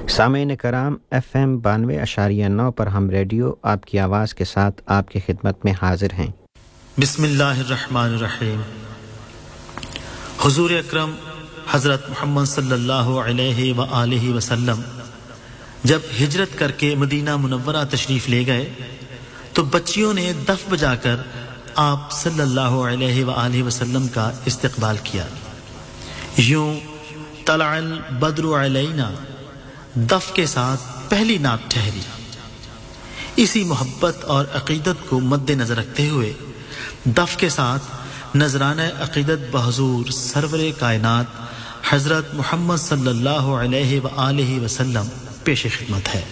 सामीन कराम FM 92.9 पर हम रेडियो आपकी आवाज़ के साथ आपकी खिदमत में हाजिर हैं। बिस्मिल्लाहिर्रहमानिर्रहीम। हुजूर अकरम हज़रत मोहम्मद सल्लल्लाहु अलैहि व आलिहि वसल्लम जब हिजरत करके मदीना मुनव्वरा तशरीफ़ ले गए तो बच्चियों ने दफ बजाकर आप सल्लल्लाहु अलैहि व आलिहि वसल्लम का इस्तकबाल किया। यूं तलअल बद्रु अलैना दफ के साथ पहली नात ठहरी। इसी मोहब्बत और अकीदत को मद्देनजर रखते हुए दफ के साथ नजराना अकीदत बहजूर सरवरे कायनात हजरत मोहम्मद सल्लल्लाहु अलैहि व आलिहि वसल्लम पेश खिदमत है।